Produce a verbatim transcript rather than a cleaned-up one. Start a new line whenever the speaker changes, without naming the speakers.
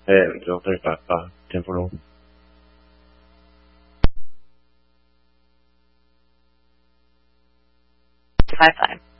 Eh, zero three five five, ten four oh.
Five five.